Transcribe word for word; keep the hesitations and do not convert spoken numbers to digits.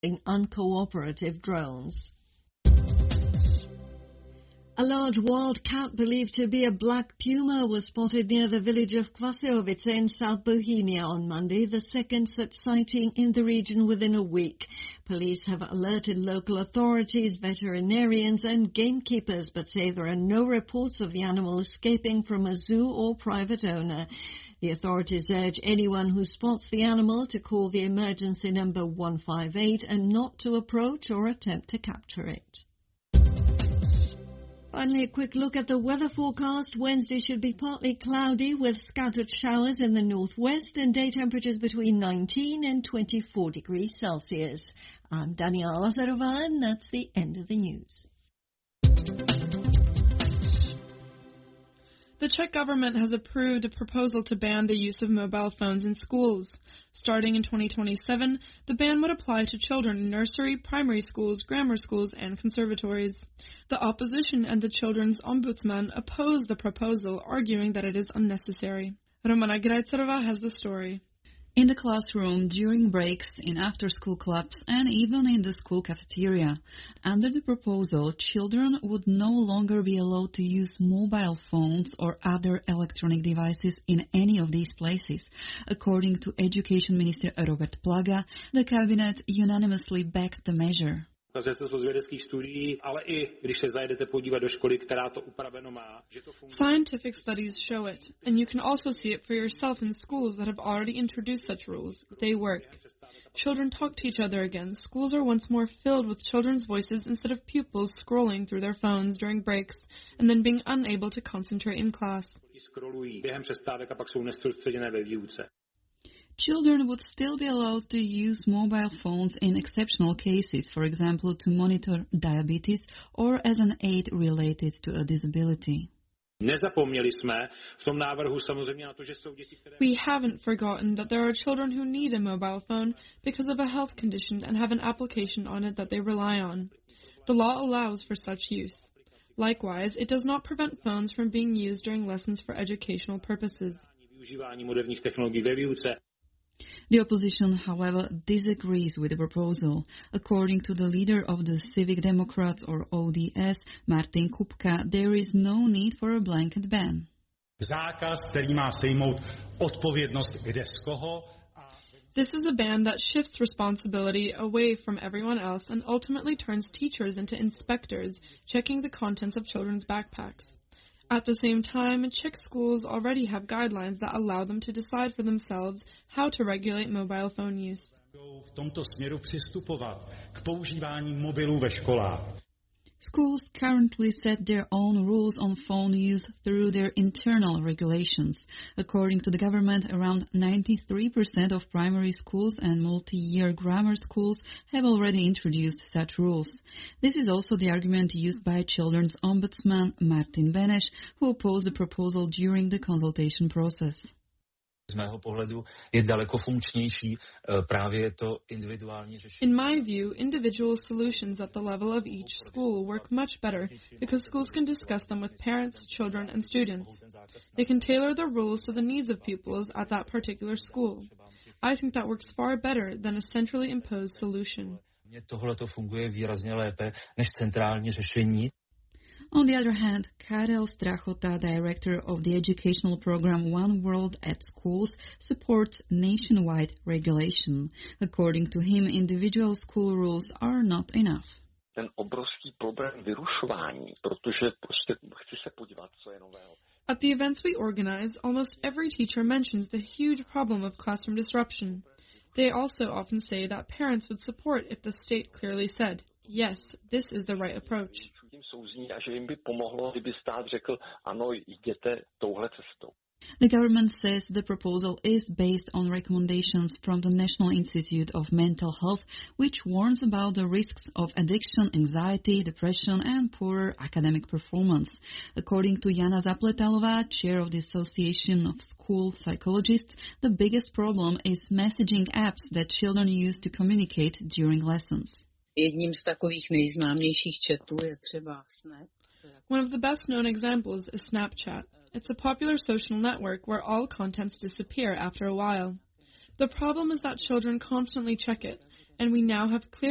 uncooperative drones. A large wild cat believed to be a black puma was spotted near the village of Kwasiowice in South Bohemia on Monday, the second such sighting in the region within a week. Police have alerted local authorities, veterinarians and gamekeepers, but say there are no reports of the animal escaping from a zoo or private owner. The authorities urge anyone who spots the animal to call the emergency number one five eight and not to approach or attempt to capture it. Finally, a quick look at the weather forecast. Wednesday should be partly cloudy with scattered showers in the northwest and day temperatures between nineteen and twenty-four degrees Celsius. I'm Daniela Lazarova, and that's the end of the news. The Czech government has approved a proposal to ban the use of mobile phones in schools. Starting in twenty twenty-seven, the ban would apply to children in nursery, primary schools, grammar schools, and conservatories. The opposition and the children's ombudsman oppose the proposal, arguing that it is unnecessary. Romana Grajcerova has the story. In the classroom, during breaks, in after-school clubs, and even in the school cafeteria. Under the proposal, children would no longer be allowed to use mobile phones or other electronic devices in any of these places. According to Education Minister Robert Plaga, the cabinet unanimously backed the measure. Scientific studies show it, and you can also see it for yourself in schools that have already introduced such rules. They work. Children talk to each other again. Schools are once more filled with children's voices instead of pupils scrolling through their phones during breaks and then being unable to concentrate in class. Children would still be allowed to use mobile phones in exceptional cases, for example, to monitor diabetes or as an aid related to a disability. We haven't forgotten that there are children who need a mobile phone because of a health condition and have an application on it that they rely on. The law allows for such use. Likewise, it does not prevent phones from being used during lessons for educational purposes. The opposition, however, disagrees with the proposal. According to the leader of the Civic Democrats, or O D S, Martin Kupka, there is no need for a blanket ban. This is a ban that shifts responsibility away from everyone else and ultimately turns teachers into inspectors, checking the contents of children's backpacks. At the same time, Czech schools already have guidelines that allow them to decide for themselves how to regulate mobile phone use. Schools currently set their own rules on phone use through their internal regulations. According to the government, around ninety-three percent of primary schools and multi-year grammar schools have already introduced such rules. This is also the argument used by Children's Ombudsman Martin Beneš, who opposed the proposal during the consultation process. Z mého pohledu je daleko funkčnější právě to individuální řešení. In my view, individual solutions at the level of each school work much better because schools can discuss them with parents, children, and students. They can tailor the rules to the needs of pupils at that particular school. I think that works far better than a centrally imposed solution. Mně tohle to funguje výrazně lépe než centrální řešení. On the other hand, Karel Strachota, director of the educational program One World at Schools, supports nationwide regulation. According to him, individual school rules are not enough. Ten obrovský problém vyrušování, protože prostě chci se podívat, co je nového. At the events we organize, almost every teacher mentions the huge problem of classroom disruption. They also often say that parents would support if the state clearly said, yes, this is the right approach. The government says the proposal is based on recommendations from the National Institute of Mental Health, which warns about the risks of addiction, anxiety, depression, and poorer academic performance. According to Jana Zapletalova, chair of the Association of School Psychologists, the biggest problem is messaging apps that children use to communicate during lessons. Jedním z takových nejznámějších chatů je třeba Snap. One of the best-known examples is Snapchat. It's a popular social network where all contents disappear after a while. The problem is that children constantly check it, and we now have clear